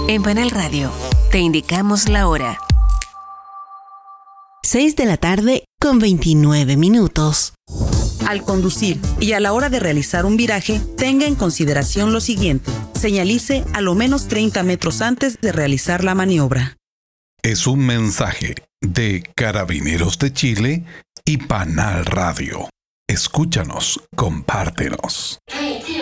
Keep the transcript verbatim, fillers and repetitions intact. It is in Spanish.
En Panel Radio, te indicamos la hora. seis de la tarde con veintinueve minutos. Al conducir y a la hora de realizar un viraje, tenga en consideración lo siguiente. Señalice a lo menos treinta metros antes de realizar la maniobra. Es un mensaje de Carabineros de Chile y Panal Radio. Escúchanos, compártenos.